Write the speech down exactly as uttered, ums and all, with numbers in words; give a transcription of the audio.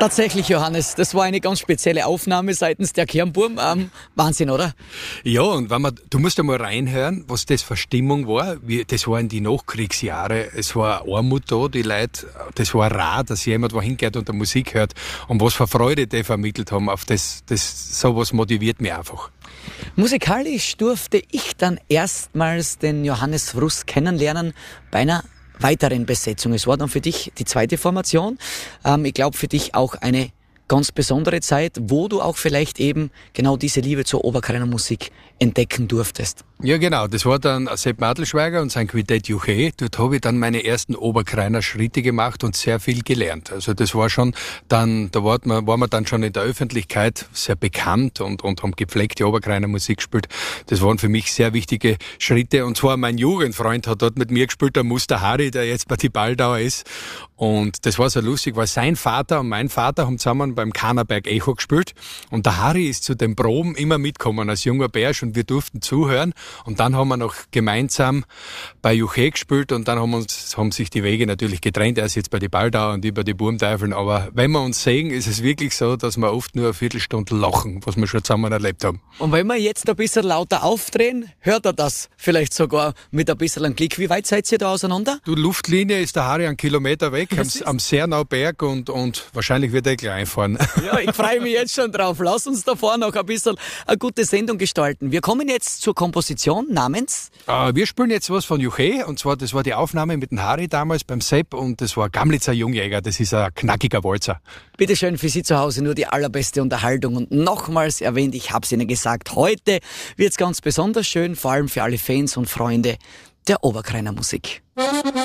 Tatsächlich, Johannes, das war eine ganz spezielle Aufnahme seitens der Kernburm. Ähm, Wahnsinn, oder? Ja, und wenn man, du musst einmal reinhören, was das für Stimmung war. Wie, das waren die Nachkriegsjahre. Es war Armut da, die Leute, das war rar, dass jemand wohin geht und der Musik hört. Und was für Freude die vermittelt haben, auf das, das, sowas motiviert mich einfach. Musikalisch durfte ich dann erstmals den Johannes Fruss kennenlernen bei einer weiteren Besetzung. Es war dann für dich die zweite Formation. Ähm, ich glaube, für dich auch eine ganz besondere Zeit, wo du auch vielleicht eben genau diese Liebe zur Oberkreiner Musik entdecken durftest. Ja, genau. Das war dann Sepp Madlschweiger und sein Quintett Juche. Dort habe ich dann meine ersten Oberkreiner Schritte gemacht und sehr viel gelernt. Also das war schon dann, da war man, war man dann schon in der Öffentlichkeit sehr bekannt und, und haben gepflegte Oberkreiner Musik gespielt. Das waren für mich sehr wichtige Schritte. Und zwar mein Jugendfreund hat dort mit mir gespielt, der Muster Harry, der jetzt bei die Baldauer ist. Und das war so lustig, weil sein Vater und mein Vater haben zusammen beim Kahnerberg Echo gespielt. Und der Harry ist zu den Proben immer mitgekommen als junger Bärsch und wir durften zuhören. Und dann haben wir noch gemeinsam bei Juche gespielt und dann haben uns, haben sich die Wege natürlich getrennt. Er ist jetzt bei die Baldauer und ich bei die Burmteufeln. Aber wenn wir uns sehen, ist es wirklich so, dass wir oft nur eine Viertelstunde lachen, was wir schon zusammen erlebt haben. Und wenn wir jetzt ein bisschen lauter aufdrehen, hört er das vielleicht sogar mit ein bisschen Klick. Wie weit seid ihr da auseinander? Du, Luftlinie ist der Harry einen Kilometer weg am, am Sernauberg und, und wahrscheinlich wird er gleich einfahren. Ja, ich freue mich jetzt schon drauf. Lass uns davor noch ein bisschen eine gute Sendung gestalten. Wir kommen jetzt zur Komposition namens? Äh, wir spielen jetzt was von Juche und zwar, das war die Aufnahme mit dem Harry damals beim Sepp und das war Gamlitzer Jungjäger. Das ist ein knackiger Walzer. Bitte schön, für Sie zu Hause nur die allerbeste Unterhaltung und nochmals erwähnt, ich habe es Ihnen gesagt, heute wird es ganz besonders schön, vor allem für alle Fans und Freunde der Oberkreiner Musik.